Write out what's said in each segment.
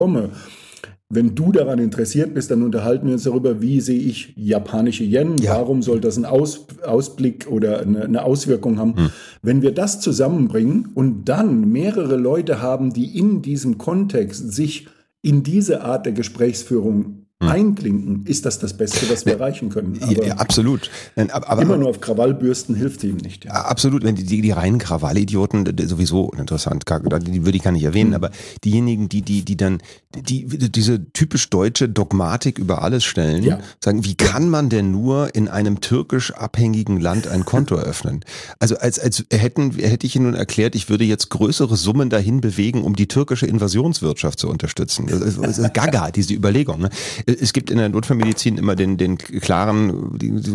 komme. Wenn du daran interessiert bist, dann unterhalten wir uns darüber, wie sehe ich japanische Yen, warum soll das einen Ausblick oder eine Auswirkung haben. Wenn wir das zusammenbringen und dann mehrere Leute haben, die in diesem Kontext sich in diese Art der Gesprächsführung einklinken, ist das Beste, was wir erreichen können. Aber ja, absolut. Aber immer nur auf Krawallbürsten hilft ihm nicht. Ja. Absolut, wenn die reinen Krawallidioten, sowieso interessant, die würde ich gar nicht erwähnen, aber diejenigen, die dann diese typisch deutsche Dogmatik über alles stellen, sagen, wie kann man denn nur in einem türkisch abhängigen Land ein Konto eröffnen? Also als hätte ich Ihnen nun erklärt, ich würde jetzt größere Summen dahin bewegen, um die türkische Invasionswirtschaft zu unterstützen. Das ist gaga, diese Überlegung. Ne? Es gibt in der Notfallmedizin immer den klaren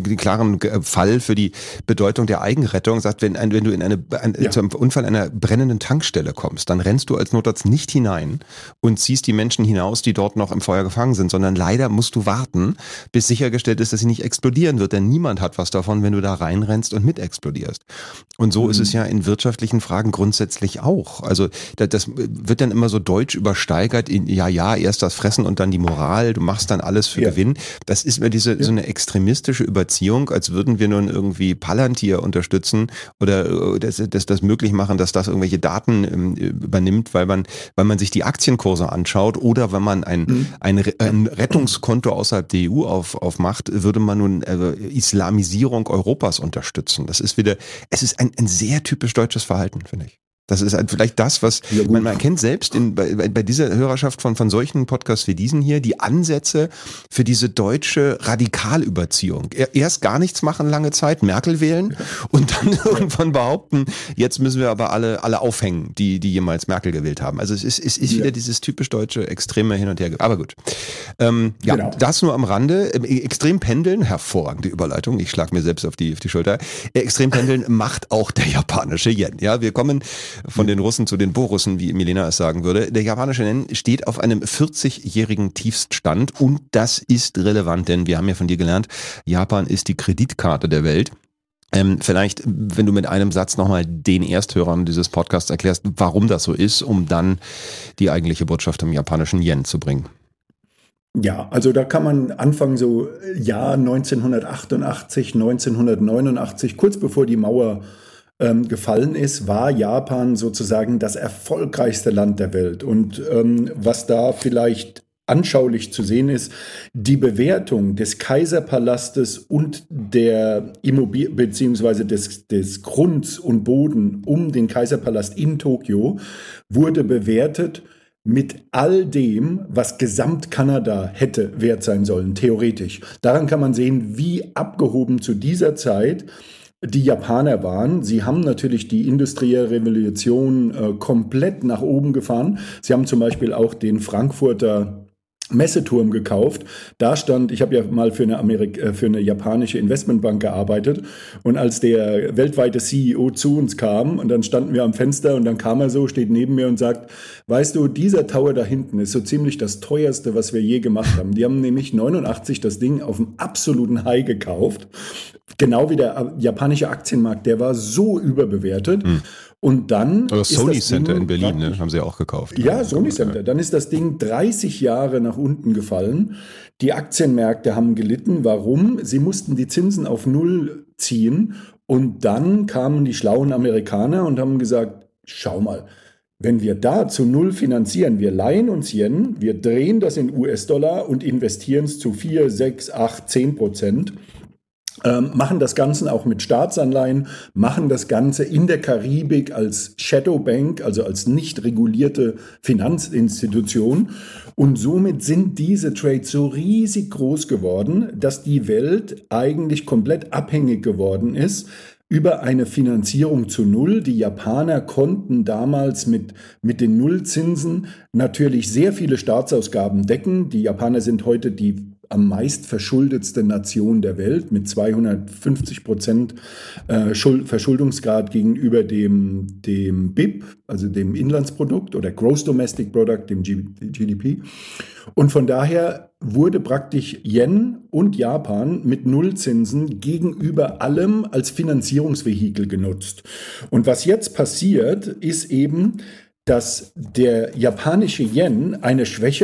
Fall für die Bedeutung der Eigenrettung. Sagt, wenn du zum Unfall einer brennenden Tankstelle kommst, dann rennst du als Notarzt nicht hinein und ziehst die Menschen hinaus, die dort noch im Feuer gefangen sind, sondern leider musst du warten, bis sichergestellt ist, dass sie nicht explodieren wird, denn niemand hat was davon, wenn du da reinrennst und mit explodierst. Und so ist es ja in wirtschaftlichen Fragen grundsätzlich auch. Also das wird dann immer so deutsch übersteigert in, erst das Fressen und dann die Moral, du machst dann alles für Gewinn. Das ist mir so eine extremistische Überziehung, als würden wir nun irgendwie Palantir unterstützen oder das möglich machen, dass das irgendwelche Daten übernimmt, weil man sich die Aktienkurse anschaut oder wenn man ein Rettungskonto außerhalb der EU aufmacht, würde man nun Islamisierung Europas unterstützen. Es ist ein sehr typisch deutsches Verhalten, finde ich. Das ist vielleicht das, was man erkennt selbst bei dieser Hörerschaft von solchen Podcasts wie diesen hier, die Ansätze für diese deutsche Radikalüberziehung. Erst gar nichts machen lange Zeit, Merkel wählen und dann irgendwann behaupten, jetzt müssen wir aber alle aufhängen, die jemals Merkel gewählt haben. Also es ist wieder dieses typisch deutsche extreme Hin und Her. Aber gut. Das nur am Rande. Extrem pendeln, hervorragende Überleitung. Ich schlage mir selbst auf die Schulter. Extrem pendeln macht auch der japanische Yen. Ja, wir kommen von den Russen zu den Borussen, wie Milena es sagen würde. Der japanische Yen steht auf einem 40-jährigen Tiefststand und das ist relevant, denn wir haben ja von dir gelernt, Japan ist die Kreditkarte der Welt. Vielleicht, wenn du mit einem Satz nochmal den Ersthörern dieses Podcasts erklärst, warum das so ist, um dann die eigentliche Botschaft im japanischen Yen zu bringen. Ja, also da kann man anfangen, so Jahr 1988, 1989, kurz bevor die Mauer gefallen ist, war Japan sozusagen das erfolgreichste Land der Welt. Und was da vielleicht anschaulich zu sehen ist, die Bewertung des Kaiserpalastes und der Immobilie beziehungsweise des Grunds und Boden um den Kaiserpalast in Tokio wurde bewertet mit all dem, was Gesamtkanada hätte wert sein sollen, theoretisch. Daran kann man sehen, wie abgehoben zu dieser Zeit die Japaner waren. Sie haben natürlich die industrielle Revolution komplett nach oben gefahren. Sie haben zum Beispiel auch den Frankfurter Messeturm gekauft. Da stand, ich habe ja mal für eine japanische Investmentbank gearbeitet und als der weltweite CEO zu uns kam und dann standen wir am Fenster und dann kam er so, steht neben mir und sagt, weißt du, dieser Tower da hinten ist so ziemlich das teuerste, was wir je gemacht haben. Die haben nämlich 89 das Ding auf dem absoluten High gekauft. Genau wie der japanische Aktienmarkt, der war so überbewertet. Und dann das Sony Center in Berlin, ne, haben sie ja auch gekauft. Ja, Sony Center. Dann ist das Ding 30 Jahre nach unten gefallen. Die Aktienmärkte haben gelitten. Warum? Sie mussten die Zinsen auf Null ziehen. Und dann kamen die schlauen Amerikaner und haben gesagt, schau mal, wenn wir da zu Null finanzieren, wir leihen uns Yen, wir drehen das in US-Dollar und investieren es zu 4, 6, 8, 10%. Machen das Ganze auch mit Staatsanleihen, machen das Ganze in der Karibik als Shadow Bank, also als nicht regulierte Finanzinstitution. Und somit sind diese Trades so riesig groß geworden, dass die Welt eigentlich komplett abhängig geworden ist über eine Finanzierung zu Null. Die Japaner konnten damals mit den Nullzinsen natürlich sehr viele Staatsausgaben decken. Die Japaner sind heute die am meist verschuldetste Nation der Welt mit 250% Verschuldungsgrad gegenüber dem BIP, also dem Inlandsprodukt oder Gross Domestic Product, dem GDP. Und von daher wurde praktisch Yen und Japan mit Nullzinsen gegenüber allem als Finanzierungsvehikel genutzt. Und was jetzt passiert, ist eben, dass der japanische Yen eine Schwäche